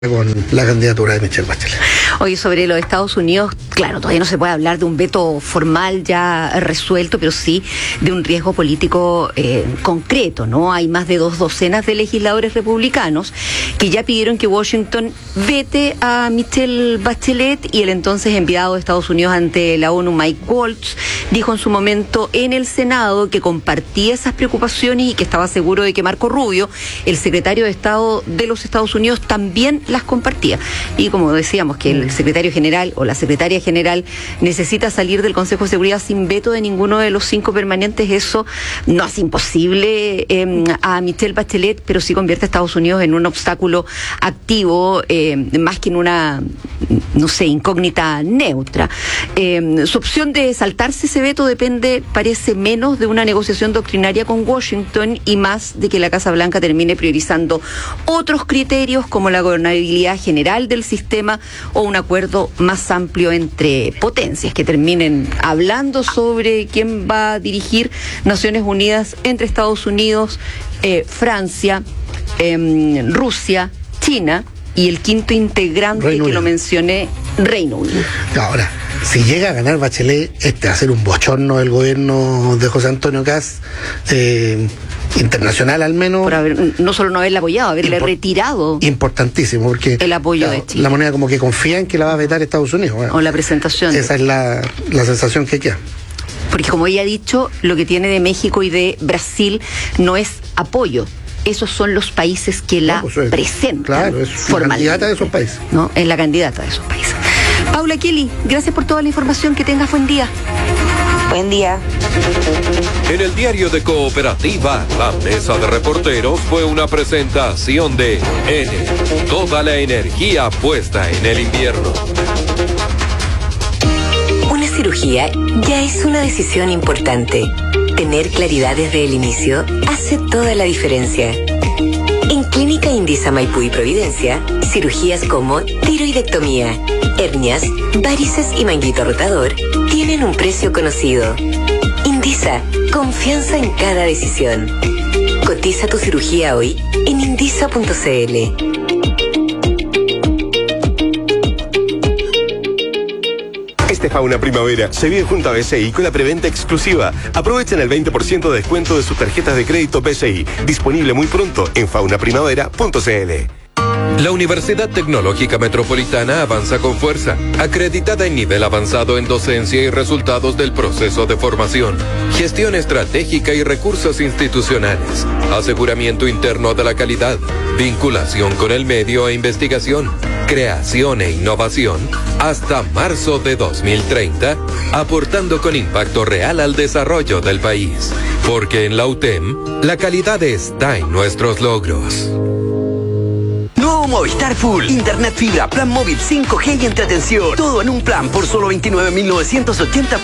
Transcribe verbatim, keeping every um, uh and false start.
con la candidatura de Michelle Bachelet. Oye, sobre los Estados Unidos, claro, todavía no se puede hablar de un veto formal ya resuelto, pero sí de un riesgo político eh, concreto, ¿no? Hay más de dos docenas de legisladores republicanos que ya pidieron que Washington vete a Michelle Bachelet, y el entonces enviado de Estados Unidos ante la ONU, Mike Waltz, dijo en su momento en el Senado que compartía esas preocupaciones y que estaba seguro de que Marco Rubio, el secretario de Estado de los Estados Unidos, también las compartía. Y como decíamos, que el secretario general o la secretaria general necesita salir del Consejo de Seguridad sin veto de ninguno de los cinco permanentes, eso no hace imposible eh, a Michelle Bachelet, pero sí convierte a Estados Unidos en un obstáculo activo, eh, más que en una, no sé, incógnita neutra. Eh, su opción de saltarse ese veto depende, parece, menos de una negociación doctrinaria con Washington y más de que la Casa Blanca termine priorizando otros criterios como la gobernabilidad general del sistema o un acuerdo más amplio entre potencias que terminen hablando sobre quién va a dirigir Naciones Unidas entre Estados Unidos, eh, Francia, eh, Rusia, China y el quinto integrante Reino que Unido. Lo mencioné, Reino Unido. Ahora, si llega a ganar Bachelet, este va a ser un bochorno del gobierno de José Antonio Kast, eh, internacional al menos. Por haber, no solo no haberla apoyado, haberle Impor- retirado. Importantísimo, porque el apoyo la, de Chile. La moneda como que confía en que la va a vetar Estados Unidos. Bueno, o la presentación. Esa es la, la sensación que queda. Porque como ella ha dicho, lo que tiene de México y de Brasil no es apoyo. Esos son los países que la no, pues es, presentan. Claro, es la candidata de esos países. No, es la candidata de esos países. Paula Kelly, gracias por toda la información. Que tengas buen día. Buen día. En el diario de Cooperativa, la mesa de reporteros fue una presentación de N. Toda la energía puesta en el invierno. Una cirugía ya es una decisión importante. Tener claridad desde el inicio hace toda la diferencia. En Clínica Indisa Maipú y Providencia, cirugías como tiroidectomía, hernias, varices y manguito rotador tienen un precio conocido. Indisa, confianza en cada decisión. Cotiza tu cirugía hoy en indisa punto c l. Este Fauna Primavera se vive junto a B C I con la preventa exclusiva. Aprovechen el veinte por ciento de descuento de sus tarjetas de crédito B C I. Disponible muy pronto en fauna primavera punto c l. La Universidad Tecnológica Metropolitana avanza con fuerza, acreditada en nivel avanzado en docencia y resultados del proceso de formación, gestión estratégica y recursos institucionales, aseguramiento interno de la calidad, vinculación con el medio e investigación, creación e innovación, hasta marzo de dos mil treinta, aportando con impacto real al desarrollo del país. Porque en la U T E M, la calidad está en nuestros logros. Nuevo Movistar Full. Internet fibra, plan móvil cinco G y entretención. Todo en un plan por solo veintinueve mil novecientos ochenta